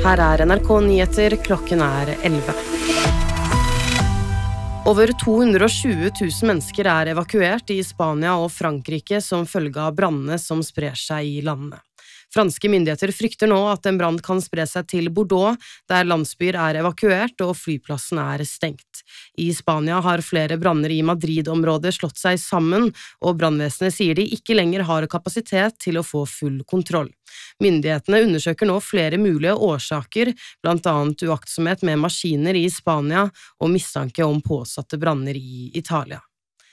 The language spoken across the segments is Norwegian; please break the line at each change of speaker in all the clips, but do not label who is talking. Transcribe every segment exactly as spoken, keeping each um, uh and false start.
Her er N R K Nyheter, klokken er elleve. Over to hundre og tjue tusen mennesker er evakuert i Spania og Frankrike som følge av brannene som sprer seg i landene. Franske myndigheter frykter nå at en brann kan spre seg til Bordeaux, der landsbyer er evakuert og flyplassen er stengt. I Spania har flere branner i Madrid-området slått seg sammen, og brannvesenet sier de ikke lenger har kapasitet til å få full kontroll. Myndighetene undersøker nå flere mulige årsaker, blant annet uaktsomhet med maskiner i Spania og mistanke om påsatte branner i Italia.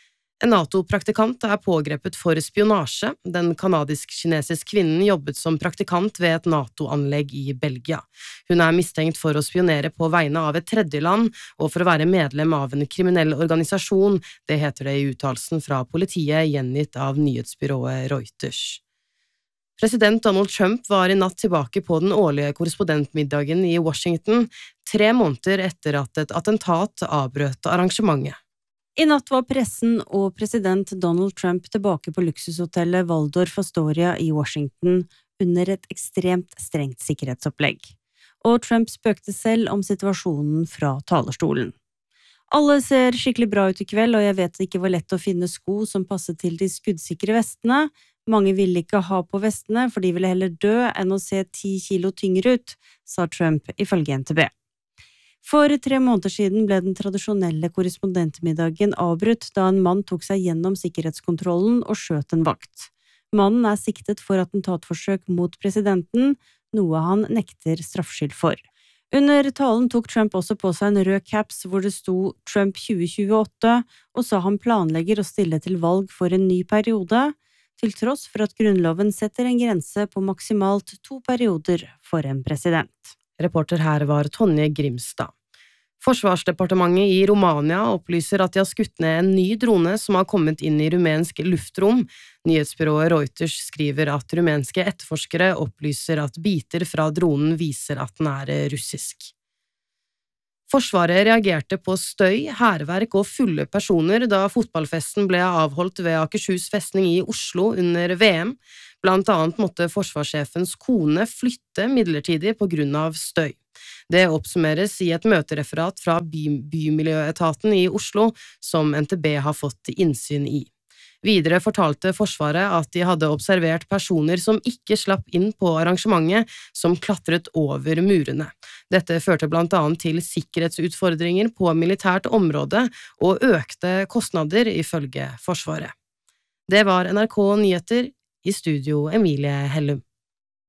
En NATO-praktikant er pågrepet for spionasje. Den kanadisk-kinesisk kvinnen jobbet som praktikant ved et NATO-anlegg i Belgia. Hun er mistenkt for å spionere på vegne av et tredjeland og for å være medlem av en kriminell organisasjon, det heter det i uttalelsen fra politiet gjengitt av nyhetsbyrået Reuters. President Donald Trump var i natt tilbake på den årlige korrespondentmiddagen i Washington, tre måneder etter at et attentat avbrøt arrangementet.
I natt var pressen og president Donald Trump tilbake på luksushotellet Waldorf Astoria i Washington under et ekstremt strengt sikkerhetsopplegg. Og Trump spøkte selv om situasjonen fra talerstolen. Alle ser skikkelig bra ut i kveld, og jeg vet det ikke var lett å finne sko som passet til de skuddsikre vestene. Mange ville ikke ha på vestene, for de ville heller dø enn å se ti kilo tyngre ut, sa Trump ifølge N T B. For tre måneder siden ble den tradisjonelle korrespondentmiddagen avbrutt da en mann tok seg gjennom sikkerhetskontrollen og skjøt en vakt. Mannen er siktet for attentatforsøk mot presidenten, noe han nekter straffskyld for. Under talen tok Trump også på seg en rød caps hvor det sto Trump tjue tjueåtte, og sa han planlegger å stille til valg for en ny periode, til tross for at grunnloven setter en grense på maksimalt to perioder for en president.
Reporter her var Tonje Grimstad. Forsvarsdepartementet i Romania opplyser at de har skutt ned en ny drone som har kommet inn i rumensk luftrom. Nyhetsbyrået Reuters skriver at rumenske etterforskere opplyser at biter fra dronen viser at den er russisk. Forsvaret reagerte på støy, hærverk og fulle personer da fotballfesten ble avholdt ved Akershus festning i Oslo under V M. Blant annet måtte forsvarssjefens kone flytte midlertidig på grunn av støy. Det oppsummeres i et møtereferat fra by Bymiljøetaten i Oslo, som N T B har fått innsyn i. Videre fortalte Forsvaret at de hadde observert personer som ikke slapp inn på arrangementet, som klatret over murene. Dette førte blant annet til sikkerhetsutfordringer på militært område og økte kostnader ifølge Forsvaret. Det var N R K Nyheter, i studio Emilie Hellum.